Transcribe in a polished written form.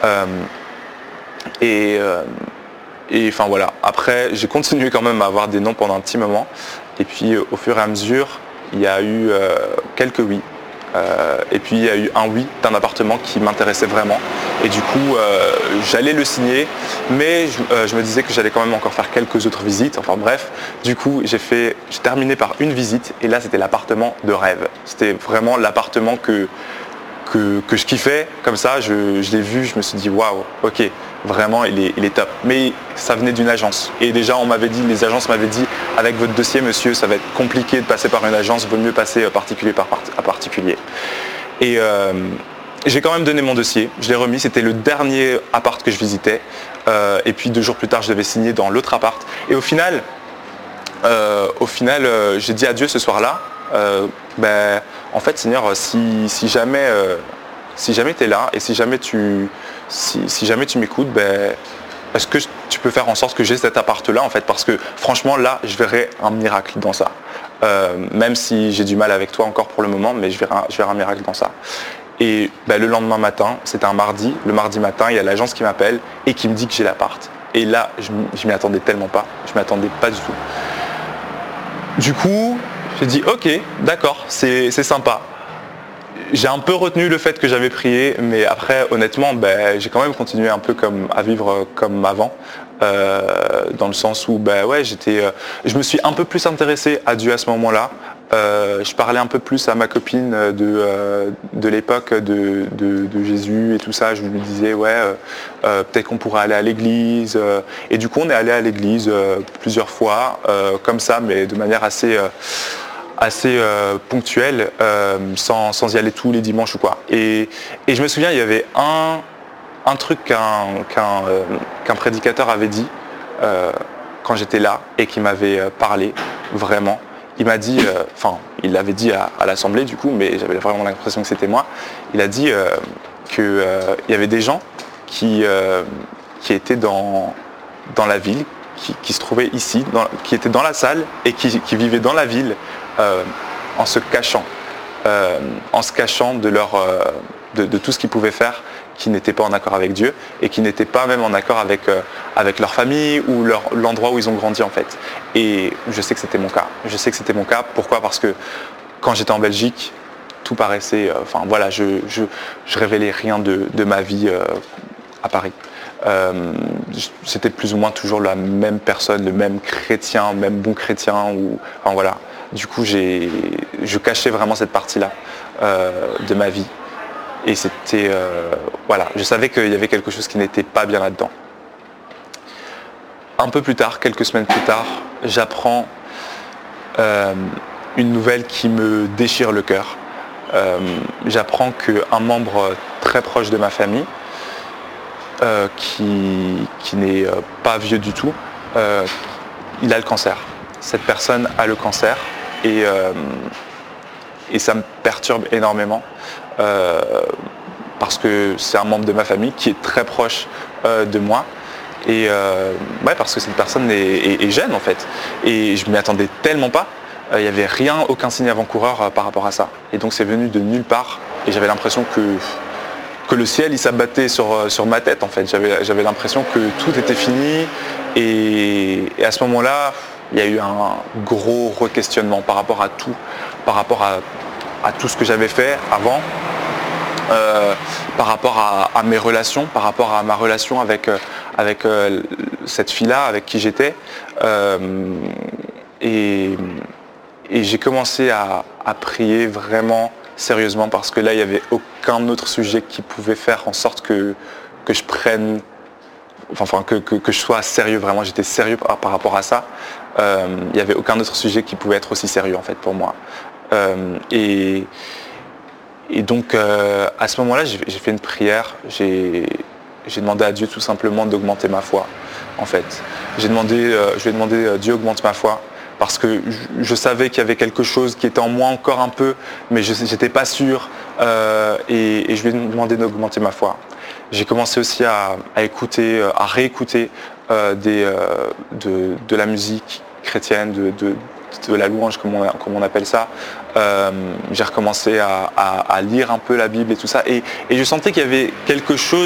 Et enfin voilà, après j'ai continué quand même à avoir des non pendant un petit moment. Et puis au fur et à mesure, il y a eu quelques oui. Et puis il y a eu un oui d'un appartement qui m'intéressait vraiment. Et du coup, j'allais le signer, mais je me disais que j'allais quand même encore faire quelques autres visites. Enfin bref, du coup, j'ai terminé par une visite. Et là, c'était l'appartement de rêve. C'était vraiment l'appartement que je kiffais. Comme ça, je l'ai vu, je me suis dit, waouh, ok, vraiment, il est top. Mais ça venait d'une agence. Et déjà, les agences m'avaient dit, avec votre dossier, monsieur, ça va être compliqué de passer par une agence, vaut mieux passer particulier à particulier. Et j'ai quand même donné mon dossier, je l'ai remis, c'était le dernier appart que je visitais. Et puis 2 jours plus tard, je devais signer dans l'autre appart. Et au final, j'ai dit adieu ce soir-là. En fait, Seigneur, si jamais tu es là et si jamais tu m'écoutes, est-ce que tu peux faire en sorte que j'ai cet appart-là, en fait, parce que franchement, là, je verrai un miracle dans ça. Même si j'ai du mal avec toi encore pour le moment, mais je verrai un miracle dans ça. Et le lendemain matin, c'était un mardi, le mardi matin, il y a l'agence qui m'appelle et qui me dit que j'ai l'appart. Et là, je m'y attendais tellement pas, je m'y attendais pas du tout. Du coup, j'ai dit ok, d'accord, c'est sympa. J'ai un peu retenu le fait que j'avais prié, mais après, honnêtement, j'ai quand même continué un peu à vivre comme avant, dans le sens où, je me suis un peu plus intéressé à Dieu à ce moment-là. Je parlais un peu plus à ma copine de l'époque de Jésus et tout ça. Je lui disais, peut-être qu'on pourrait aller à l'église. Et du coup, on est allé à l'église plusieurs fois, comme ça, mais de manière assez ponctuelle, sans y aller tous les dimanches ou quoi. Et je me souviens, il y avait un truc qu'un prédicateur avait dit quand j'étais là et qui m'avait parlé vraiment. Il m'a dit, il l'avait dit à l'assemblée du coup, mais j'avais vraiment l'impression que c'était moi. Il a dit qu'il y avait des gens qui étaient dans la ville, qui se trouvaient ici, qui étaient dans la salle et qui vivaient dans la ville en se cachant de tout ce qu'ils pouvaient faire, qui n'étaient pas en accord avec Dieu et qui n'étaient pas même en accord avec leur famille ou l'endroit où ils ont grandi en fait. Et je sais que c'était mon cas. Pourquoi ? Parce que quand j'étais en Belgique, tout paraissait... je révélais rien de ma vie à Paris. C'était plus ou moins toujours la même personne, le même chrétien, même bon chrétien. Du coup, je cachais vraiment cette partie-là de ma vie. Et c'était, je savais qu'il y avait quelque chose qui n'était pas bien là-dedans. Un peu plus tard, quelques semaines plus tard, j'apprends une nouvelle qui me déchire le cœur. J'apprends qu'un membre très proche de ma famille, qui n'est pas vieux du tout, il a le cancer. Cette personne a le cancer et ça me perturbe énormément. Parce que c'est un membre de ma famille qui est très proche de moi et parce que cette personne est jeune en fait et je m'y attendais tellement pas, il n'y avait aucun signe avant-coureur par rapport à ça et donc c'est venu de nulle part et j'avais l'impression que le ciel il s'abattait sur ma tête en fait, j'avais l'impression que tout était fini et à ce moment-là il y a eu un gros re-questionnement par rapport à tout, par rapport à tout ce que j'avais fait avant, par rapport à mes relations, par rapport à ma relation avec cette fille-là, avec qui j'étais. Et j'ai commencé à prier vraiment sérieusement parce que là, il n'y avait aucun autre sujet qui pouvait faire en sorte que je prenne, que je sois sérieux, vraiment, j'étais sérieux par rapport à ça. Il n'y avait aucun autre sujet qui pouvait être aussi sérieux en fait pour moi. Et donc à ce moment-là, j'ai fait une prière, j'ai demandé à Dieu tout simplement d'augmenter ma foi en fait. Je lui ai demandé Dieu augmente ma foi parce que je savais qu'il y avait quelque chose qui était en moi encore un peu, mais je n'étais pas sûr et je lui ai demandé d'augmenter ma foi. J'ai commencé aussi à écouter, à réécouter de la musique chrétienne, de la louange comme on appelle ça. J'ai recommencé à lire un peu la Bible et tout ça et je sentais qu'il y avait quelque chose